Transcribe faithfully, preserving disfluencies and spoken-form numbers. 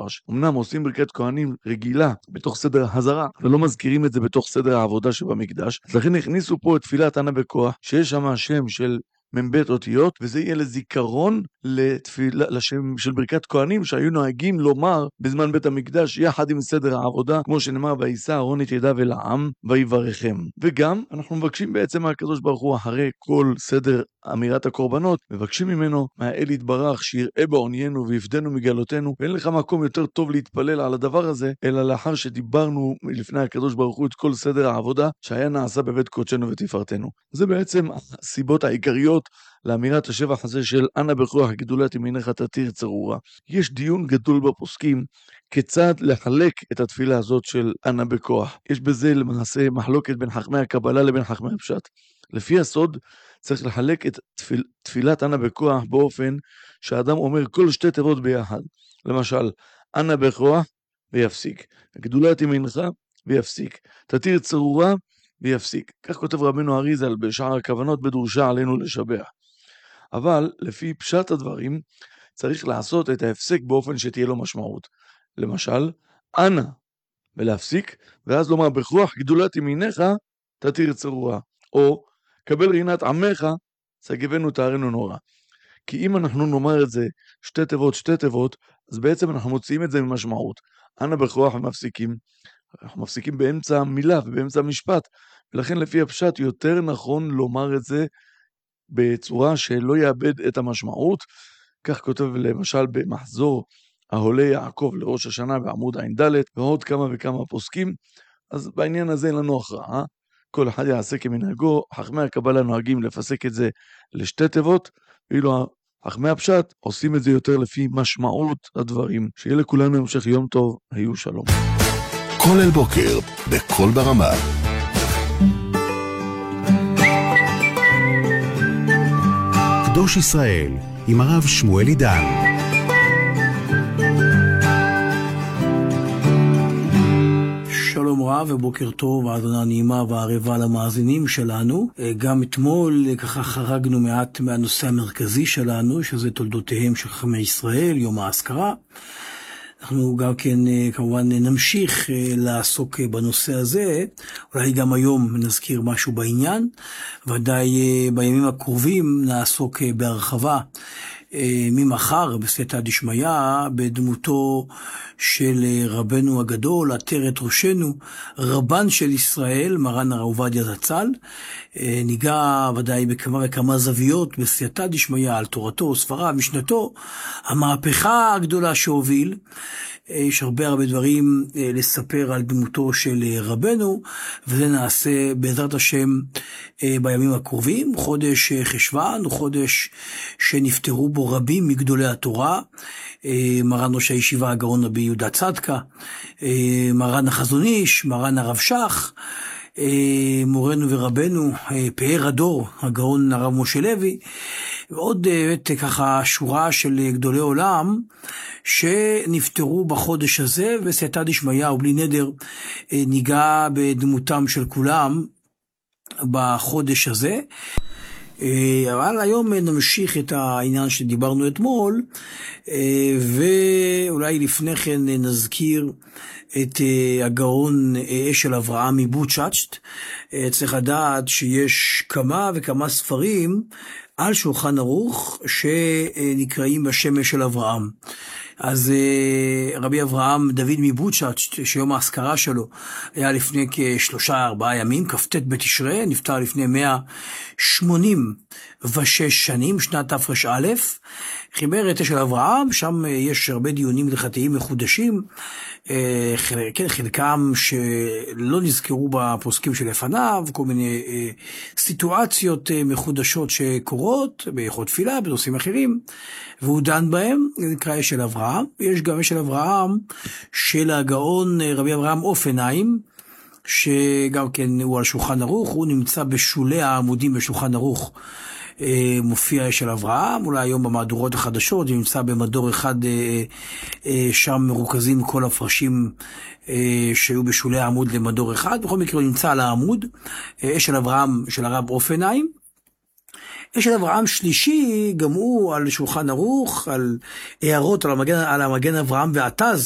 במפורש. אמנם עושים ברכת כהנים רגילה בתוך סדר החזרה, ולא מזכירים את זה בתוך סדר העבודה שבמקדש. אז לכן הכניסו פה את תפילת ענה בכוח, שיש שם השם של מבית אותיות, וזה יהיה לזיכרון לתפילה, לשם של ברכת כהנים שהיו נוהגים לומר בזמן בית המקדש יחד עם סדר העבודה, כמו שנאמר וישא אהרון את ידיו אל העם ויברכם. וגם אנחנו מבקשים בעצם מהקדוש ברוך הוא אחרי כל סדר אמירת הקורבנות, מבקשים ממנו מהאל יתברך שיראה בעוניינו ויפדנו מגלותנו, ואין לך מקום יותר טוב להתפלל על הדבר הזה אלא לאחר שדיברנו לפני הקדוש ברוך הוא את כל סדר העבודה שהיה נעשה בבית קודשנו ותפארתנו. זה בעצם הסיבות העיקריות לאמירת השבח הזה של אנא בכוח גדולת ימינך תתיר צרורה. יש דיון גדול בפוסקים כיצד לחלק את התפילה הזאת של אנא בכוח. יש בזה למעשה מחלוקת בין חכמי הקבלה לבין חכמי הפשט. לפי הסוד צריך לחלק את תפיל, תפילת אנא בכוח באופן שהאדם אומר כל שתי תיבות ביחד. למשל, אנא בכוח ויפסיק, גדולת ימינך ויפסיק, תתיר צרורה ויפסיק. כך כותב רבנו אריזל בשער הכוונות בדורשה עלינו לשבח. אבל לפי פשט הדברים צריך לעשות את ההפסק באופן שתהיה לו משמעות. למשל, אנא ולהפסיק, ואז לומר בכוח גדולת ימינך תתיר צרורה, או קבל רינת עמך סגבנו תארנו נורא. כי אם אנחנו נאמר את זה שתי תיבות שתי תיבות, אז בעצם אנחנו מוציאים את זה ממשמעות. אנא בכוח ומפסיקים, אנחנו מפסיקים באמצע מילה ובאמצע משפט, ולכן לפי הפשט יותר נכון לומר את זה בצורה שלא יאבד את המשמעות. כך כותב למשל במחזור ההולה יעקב לראש השנה בעמוד עין ד' ועוד כמה וכמה פוסקים. אז בעניין הזה אין לנו הכרעה, כל אחד יעשה כמנהגו. חכמי הקבלה נוהגים לפסק את זה לשתי תיבות, ואילו חכמי הפשט עושים את זה יותר לפי משמעות הדברים. שיהיה לכולנו המשך יום טוב, היו שלום. כל אל בוקר בכל ברמה. קדוש ישראל עם הרב שמואל עידן. שלום רב ובוקר טוב, האזנה נעימה וערבה למאזינים שלנו. גם אתמול ככה חרגנו מעט מהנושא המרכזי שלנו, שזה תולדותיהם של חכמי ישראל, יום האזכרה. אנחנו גם כן כמובן נמשיך לעסוק בנושא הזה, אולי גם היום נזכיר משהו בעניין, ודאי בימים הקרובים נעסוק בהרחבה ממחר בסייעתא דשמיא בדמותו של רבנו הגדול, עטרת ראשנו, רבן של ישראל, מרן הרב עובדיה זצ"ל. ניגע ודאי בכמה וכמה זוויות בסייעתא דשמיא על תורתו, ספריו, משנתו, המהפכה הגדולה שהוביל. יש הרבה הרבה דברים לספר על דמותו של רבנו, וזה נעשה בעזרת השם בימים הקרובים. חודש חשוון הוא חודש שנפטרו בו רבים מגדולי התורה, מרן ראש הישיבה הגאון רבי יהודה צדקה, מרן החזון איש, מרן הרב שך, מורנו ורבנו פאר הדור הגאון הרב משה לוי, ועוד ככה שורה של גדולי עולם שנפטרו בחודש הזה, בסייעתא דשמיא ובלי נדר ניגע בדמותם של כולם בחודש הזה. אבל היום נמשיך את העניין שדיברנו אתמול, ואולי לפני כן נזכיר את הגאון אשל אברהם מבוצ'צ'ט. צריך לדעת שיש כמה וכמה ספרים על שולחן ערוך שנקראים בשם אשל אברהם. אז רבי אברהם דוד מבוצ'צ'ט, שיום האזכרה שלו היה לפני כשלושה ארבעה ימים, כ"ט בתשרי, נפטר לפני מאה שמונים ושש שנים, שנת תר"א, חיבר את אשל אברהם. שם יש הרבה דיונים הלכתיים מחודשים, כן, חלקם שלא נזכרו בפוסקים שלפניו, כל מיני סיטואציות מחודשות שקורות בהלכות תפילה, בנושאים אחרים, והוא דן בהם, נקרא אשל אברהם. יש גם אשל אברהם של הגאון רבי אברהם אופנהיים, שגם כן הוא על שולחן ערוך, הוא נמצא בשולי העמודים בשולחן ערוך, מופיע אשל אברהם, אולי היום במהדורות החדשות, נמצא במדור אחד, שם מרוכזים כל הפרשים שהיו בשולי העמוד למדור אחד. בכל מקרה הוא נמצא על העמוד, אשל אברהם של הרב אופנהיים. אשל אברהם שלישי, גם הוא על שולחן ערוך, על הערות על המגן, על המגן אברהם ועתז,